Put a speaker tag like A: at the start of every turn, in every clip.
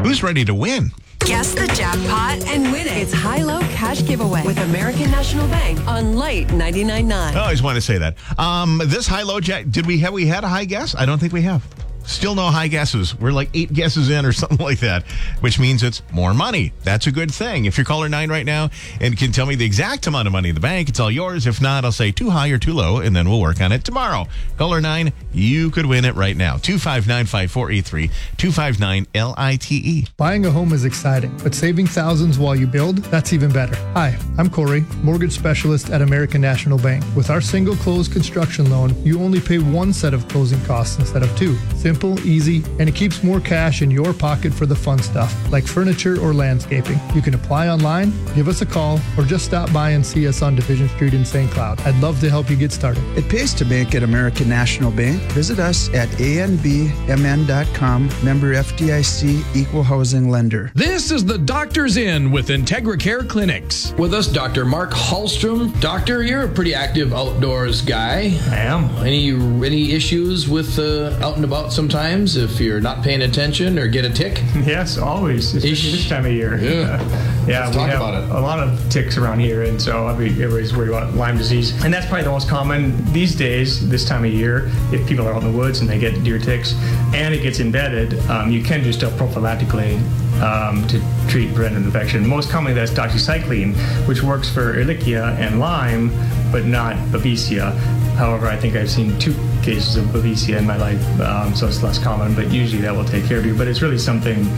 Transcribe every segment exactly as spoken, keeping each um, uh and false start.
A: Who's ready to win?
B: Guess the jackpot and win it. It's high-low cash giveaway with American National Bank on Light ninety-nine point nine.
A: I always want to say that. Um, this high-low jack, did we have we had a high guess? I don't think we have. Still no high guesses. We're like eight guesses in or something like that, which means it's more money. That's a good thing. If you're caller nine right now and can tell me the exact amount of money in the bank, it's all yours. If not, I'll say too high or too low, and then we'll work on it tomorrow. Caller nine, you could win it right now. two five nine, five four eight three, two five nine L I T E.
C: Buying a home is exciting, but saving thousands while you build, that's even better. Hi, I'm Corey, mortgage specialist at American National Bank. With our single close construction loan, you only pay one set of closing costs instead of two. Simple, easy, and it keeps more cash in your pocket for the fun stuff, like furniture or landscaping. You can apply online, give us a call, or just stop by and see us on Division Street in Saint Cloud. I'd love to help you get started.
D: It pays to bank at American National Bank. Visit us at A N B M N dot com, member F D I C, equal housing lender.
E: This is the Doctor's Inn with Integra Care Clinics. With us, Doctor Mark Hallstrom. Doctor, you're a pretty active outdoors guy.
F: I am.
E: Any any issues with uh, out and about sometimes if you're not paying attention or get a tick?
F: Yes, always, especially
E: Ish.
F: this time of year.
E: Yeah.
F: Uh, yeah,
E: Let's
F: we
E: talk
F: have
E: about it.
F: a lot of ticks around here, and so everybody's worried about Lyme disease. And that's probably the most common these days, this time of year. If people are out in the woods and they get deer ticks and it gets embedded, um, you can do stuff prophylactically um, to treat preventive infection. Most commonly, that's doxycycline, which works for Ehrlichia and Lyme, but not Babesia. However, I think I've seen two cases of Babesia in my life, um, so it's less common, but usually that will take care of you. But it's really something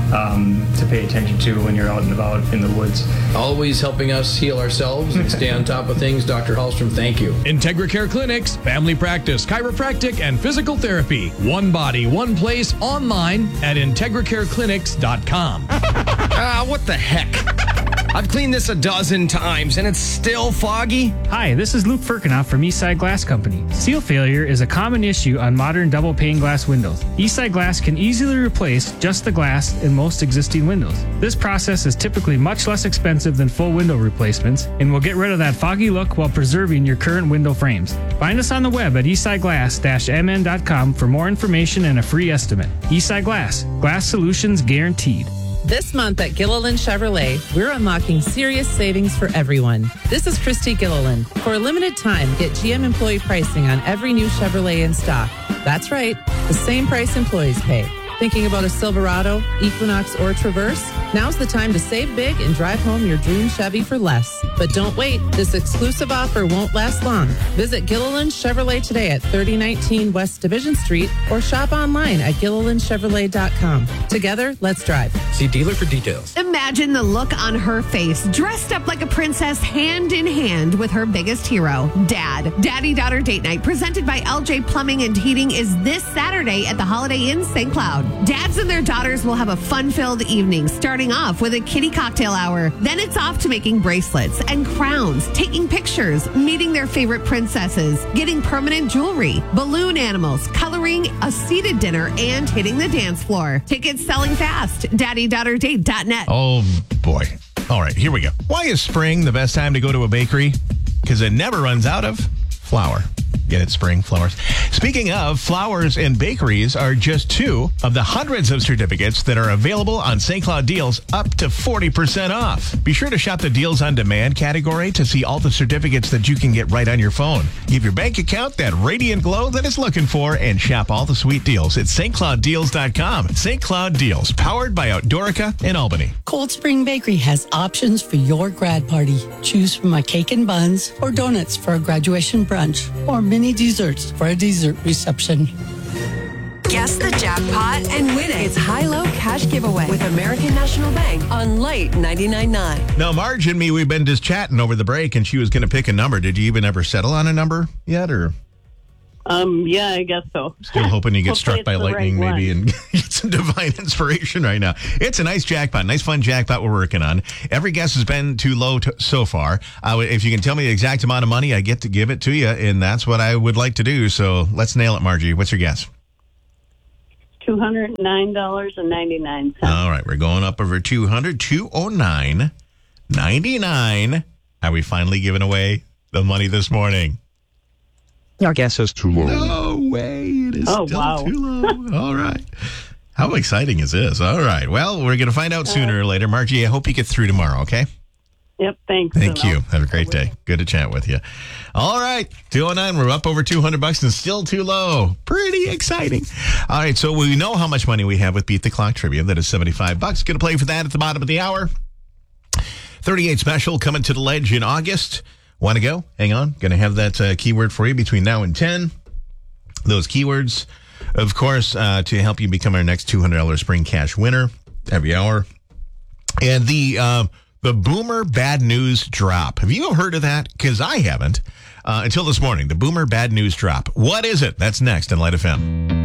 F: um, to pay attention to when you're out and about in the woods.
E: Always helping us heal ourselves and stay on top of things. Doctor Hallstrom, thank you. Integra Care Clinics, family practice, chiropractic, and physical therapy. One body, one place, online at integra care clinics dot com.
G: Ah, what the heck? I've cleaned this a dozen times and it's still foggy.
H: Hi, this is Luke Firkinoff from Eastside Glass Company. Seal failure is a common issue on modern double pane glass windows. Eastside Glass can easily replace just the glass in most existing windows. This process is typically much less expensive than full window replacements and will get rid of that foggy look while preserving your current window frames. Find us on the web at eastside glass dash m n dot com for more information and a free estimate. Eastside Glass, glass solutions guaranteed.
I: This month at Gilliland Chevrolet, we're unlocking serious savings for everyone. This is Christy Gilliland. For a limited time, get G M employee pricing on every new Chevrolet in stock. That's right, the same price employees pay. Thinking about a Silverado, Equinox, or Traverse? Now's the time to save big and drive home your dream Chevy for less. But don't wait, this exclusive offer won't last long. Visit Gilliland Chevrolet today at thirty nineteen West Division Street or shop online at gilliland chevrolet dot com. Together, let's drive.
G: See dealer for details.
J: Imagine the look on her face, dressed up like a princess, hand in hand with her biggest hero, Dad. Daddy-daughter date night, presented by L J Plumbing and Heating, is this Saturday at the Holiday Inn Saint Cloud. Dads and their daughters will have a fun-filled evening, starting off with a kiddie cocktail hour. Then it's off to making bracelets and crowns, taking pictures, meeting their favorite princesses, getting permanent jewelry, balloon animals, coloring, a seated dinner, and hitting the dance floor. Tickets selling fast. daddy daughter date dot net.
A: Oh, boy. All right, here we go. Why is spring the best time to go to a bakery? Because it never runs out of flour. Get it, spring flowers. Speaking of, flowers and bakeries are just two of the hundreds of certificates that are available on Saint Cloud Deals, up to forty percent off. Be sure to shop the Deals on Demand category to see all the certificates that you can get right on your phone. Give your bank account that radiant glow that it's looking for and shop all the sweet deals at st cloud deals dot com. Saint Cloud Deals, powered by Outdoorica in Albany.
K: Cold Spring Bakery has options for your grad party. Choose from a cake and buns or donuts for a graduation brunch or mini desserts for a dessert reception.
B: Guess the jackpot and win it. It's high-low cash giveaway with American National Bank on Light ninety-nine point nine.
A: Now, Marge and me, we've been just chatting over the break, and she was going to pick a number. Did you even ever settle on a number yet, or?
L: Um, yeah, I guess so.
A: Still hoping you get
L: Hopefully
A: struck by
L: it's the
A: lightning,
L: right
A: maybe,
L: one.
A: and get some divine inspiration right now. It's a nice jackpot, nice fun jackpot we're working on. Every guess has been too low to, so far. Uh, if you can tell me the exact amount of money, I get to give it to you, and that's what I would like to do. So let's nail it, Margie. What's your guess?
L: two hundred nine dollars and ninety-nine cents.
A: All right, we're going up over two hundred, two oh nine ninety-nine. Are we finally giving away the money this morning?
M: Your guess is too low.
A: No way. It is
L: Oh,
A: still
L: wow.
A: too low. All right. How exciting is this? All right. Well, we're going to find out sooner or later. Margie, I hope you get through tomorrow, okay?
L: Yep, thanks.
A: Thank you. Have a great day. Good to chat with you. All right, two oh nine. We're up over two hundred bucks and still too low. Pretty exciting. All right, so we know how much money we have with Beat the Clock Trivia. That is seventy-five bucks. Going to play for that at the bottom of the hour. thirty-eight special coming to the Ledge in August. Want to go? Hang on. Going to have that uh, keyword for you between now and ten. Those keywords, of course, uh, to help you become our next two hundred dollars spring cash winner every hour. And the... Uh, The Boomer Bad News Drop. Have you heard of that? Because I haven't uh, until this morning. The Boomer Bad News Drop. What is it? That's next on Light F M.